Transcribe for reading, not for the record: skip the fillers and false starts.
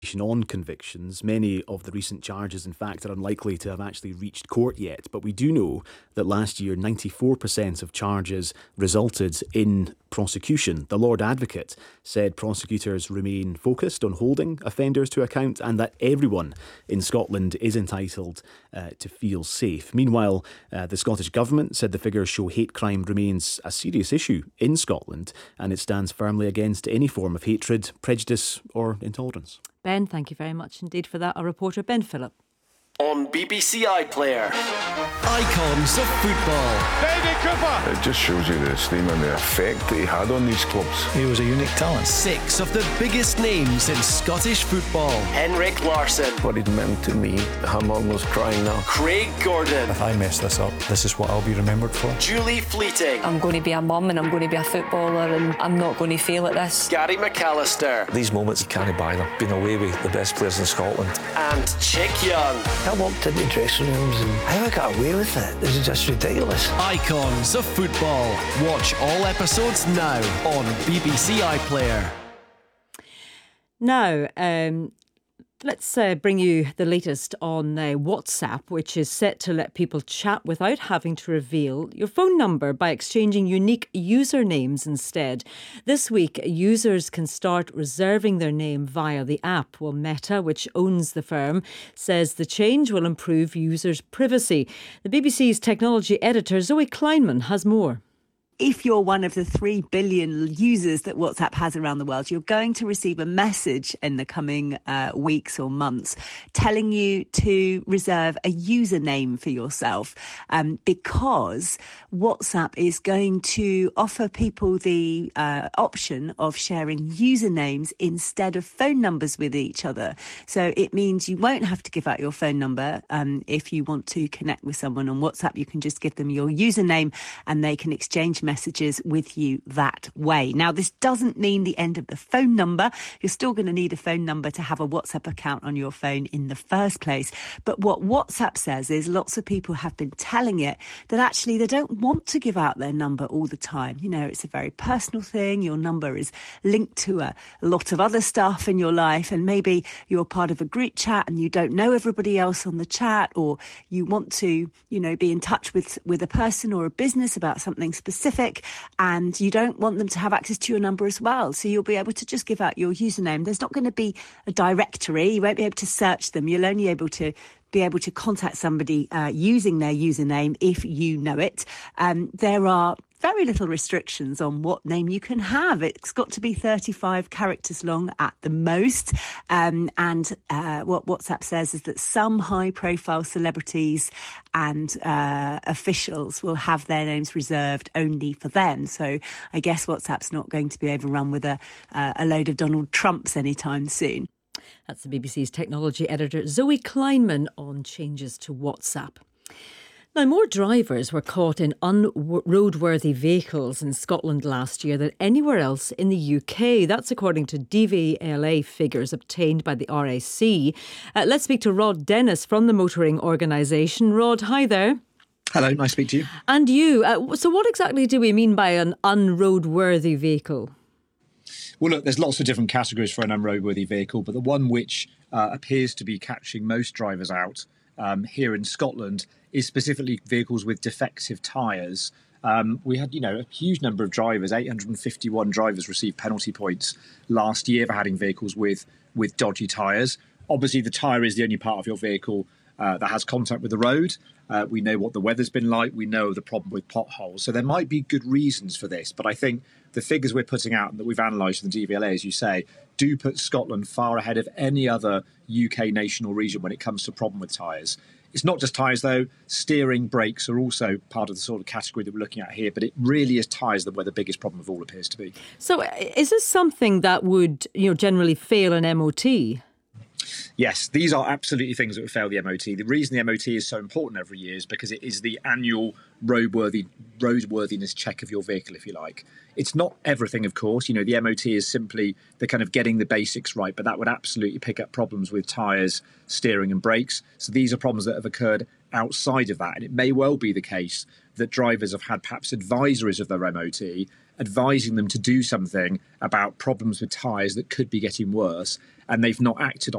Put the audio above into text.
On convictions. Many of the recent charges, in fact, are unlikely to have actually reached court yet. But we do know that last year, 94% of charges resulted in prosecution. The Lord Advocate said prosecutors remain focused on holding offenders to account and that everyone in Scotland is entitled to feel safe. Meanwhile, the Scottish Government said the figures show hate crime remains a serious issue in Scotland and it stands firmly against any form of hatred, prejudice or intolerance. Ben, thank you very much indeed for that. Our reporter, Ben Phillip. On BBC iPlayer. Icons of football. David Cooper. It just shows you the esteem and the effect that he had on these clubs. He was a unique talent. 6 of the biggest names in Scottish football. Henrik Larsson. What it meant to me, I'm almost crying now. Craig Gordon. If I mess this up, this is what I'll be remembered for. Julie Fleeting. I'm going to be a mum and I'm going to be a footballer and I'm not going to fail at this. Gary McAllister. These moments, you can't buy them. Being away with the best players in Scotland. And Chick Young. I walked in the dressing rooms and how I got away with it. This is just ridiculous. Icons of football. Watch all episodes now on BBC iPlayer. Now, let's bring you the latest on WhatsApp, which is set to let people chat without having to reveal your phone number by exchanging unique usernames instead. This week, users can start reserving their name via the app. Well, Meta, which owns the firm, says the change will improve users' privacy. The BBC's technology editor, Zoe Kleinman, has more. If you're one of the 3 billion users that WhatsApp has around the world, you're going to receive a message in the coming weeks or months telling you to reserve a username for yourself because WhatsApp is going to offer people the option of sharing usernames instead of phone numbers with each other. So it means you won't have to give out your phone number. If you want to connect with someone on WhatsApp, you can just give them your username and they can exchange messages with you that way. Now, this doesn't mean the end of the phone number. You're still going to need a phone number to have a WhatsApp account on your phone in the first place. But what WhatsApp says is lots of people have been telling it that actually they don't want to give out their number all the time. You know, it's a very personal thing. Your number is linked to a lot of other stuff in your life, and maybe you're part of a group chat and you don't know everybody else on the chat, or you want to, you know, be in touch with a person or a business about something specific, and you don't want them to have access to your number as well. So you'll be able to just give out your username. There's not going to be a directory. You won't be able to search them. You'll only be able to contact somebody using their username if you know it. There are very little restrictions on what name you can have. It's got to be 35 characters long at the most. And what WhatsApp says is that some high-profile celebrities and officials will have their names reserved only for them. So I guess WhatsApp's not going to be overrun with a load of Donald Trumps anytime soon. That's the BBC's technology editor, Zoe Kleinman, on changes to WhatsApp. Now, more drivers were caught in unroadworthy vehicles in Scotland last year than anywhere else in the UK. That's according to DVLA figures obtained by the RAC. Let's speak to Rod Dennis from the motoring organisation. Rod, hi there. Hello, nice to speak to you. And you. So what exactly do we mean by an unroadworthy vehicle? Well, look, there's lots of different categories for an unroadworthy vehicle, but the one which appears to be catching most drivers out here in Scotland is specifically vehicles with defective tyres. We had, a huge number of drivers, 851 drivers received penalty points last year for having vehicles with dodgy tyres. Obviously, the tyre is the only part of your vehicle that has contact with the road. We know what the weather's been like. We know the problem with potholes. So there might be good reasons for this. But I think the figures we're putting out and that we've analysed in the DVLA, as you say, do put Scotland far ahead of any other UK nation or region when it comes to problem with tyres. It's not just tyres, though. Steering, brakes are also part of the sort of category that we're looking at here. But it really is tyres where the biggest problem of all appears to be. So is this something that would, generally fail an MOT? Yes, these are absolutely things that would fail the MOT. The reason the MOT is so important every year is because it is the annual roadworthiness check of your vehicle, if you like. It's not everything, of course. The MOT is simply the kind of getting the basics right, but that would absolutely pick up problems with tyres, steering and brakes. So these are problems that have occurred outside of that. And it may well be the case that drivers have had perhaps advisories of their MOT advising them to do something about problems with tyres that could be getting worse, and they've not acted on